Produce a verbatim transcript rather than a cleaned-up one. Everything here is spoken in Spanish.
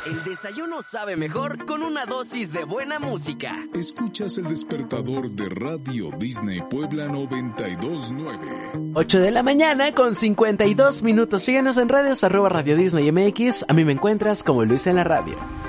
El desayuno sabe mejor con una dosis de buena música. Escuchas el despertador de Radio Disney Puebla noventa y dos nueve. ocho de la mañana con cincuenta y dos minutos. Síguenos en redes, arroba Radio Disney M X. A mí me encuentras como Luis en la radio.